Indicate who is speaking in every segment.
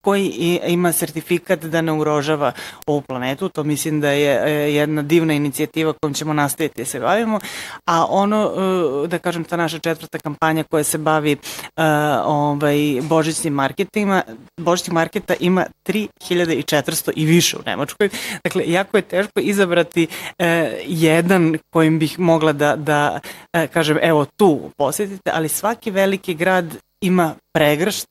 Speaker 1: koji ima sertifikat da ne ugrožava ovu planetu. To mislim da je jedna divna inicijativa kojom ćemo nastaviti da se bavimo. A ono, da kažem, ta naša četvrta kampanja koja se bavi božićnim marketa ima 3400 i više u Nemačkoj. Dakle, jako je teško izabrati jedan kojim bih mogla da kažem, evo tu posjetite, ali svaki veliki grad ima pregršt,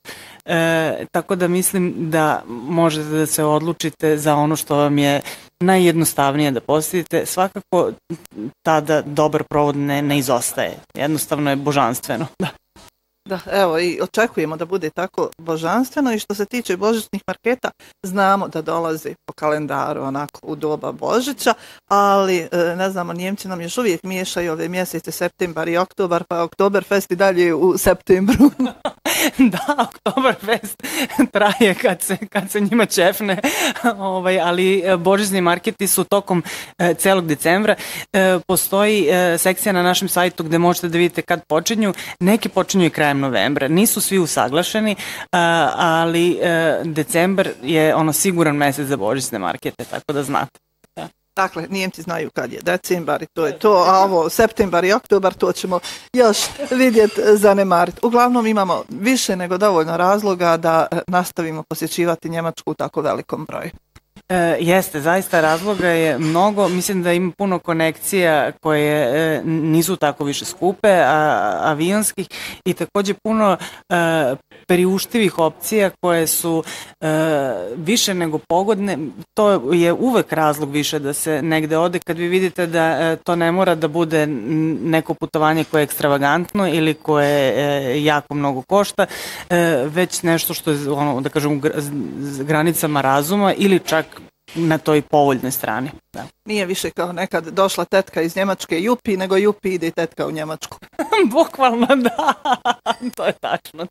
Speaker 1: tako da mislim da možete da se odlučite za ono što vam je najjednostavnije da posjetite. Svakako tada dobar provod ne izostaje. Jednostavno je božanstveno.
Speaker 2: Da, evo i očekujemo da bude tako božanstveno i što se tiče božićnih marketa, znamo da dolazi po kalendaru onako u doba Božića, ali ne znamo, Njemci nam još uvijek miješaju ove mjesece septembar i oktobar, pa Oktoberfest i dalje u septembru.
Speaker 1: Da, Oktoberfest traje kad se njima čefne, ali božićni marketi su tokom celog decembra. Postoji sekcija na našem sajtu gde možete da vidite kad počinju. Neki počinju i krajem novembra. Nisu svi usaglašeni, ali decembar je siguran mesec za božićne markete, tako da znate.
Speaker 2: Dakle, Nijemci znaju kad je decembar i to je to, a ovo septembar i oktobar to ćemo još vidjeti, zanemariti. Uglavnom imamo više nego dovoljno razloga da nastavimo posjećivati Njemačku u tako velikom broju.
Speaker 1: Jeste, zaista razloga je mnogo. Mislim da ima puno konekcija koje nisu tako više skupe, avionskih, i također puno priuštivih opcija koje su više nego pogodne. To je uvek razlog više da se negde ode kad vi vidite da to ne mora da bude neko putovanje koje je ekstravagantno ili koje jako mnogo košta, već nešto što je, da kažem, u granicama razuma ili čak na toj povoljnoj strani. Da.
Speaker 2: Nije više kao nekad došla tetka iz Njemačke Jupi, nego Jupi ide i tetka u Njemačku.
Speaker 1: Bukvalno da, to je tačno.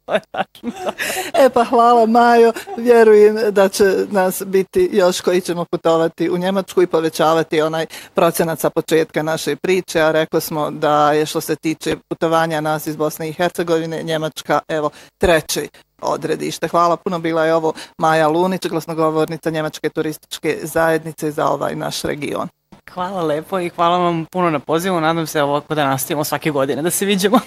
Speaker 2: Pa hvala Majo, vjerujem da će nas biti još koji ćemo putovati u Njemačku i povećavati onaj procenat sa početka naše priče, a rekli smo da je što se tiče putovanja nas iz Bosne i Hercegovine, Njemačka, evo, treći odredište. Hvala puno, bila je ovo Maja Lunić, glasnogovornica Njemačke turističke zajednice za ovaj naš region.
Speaker 1: Hvala lepo i hvala vam puno na pozivu, nadam se ovako da nastavimo svake godine da se viđemo.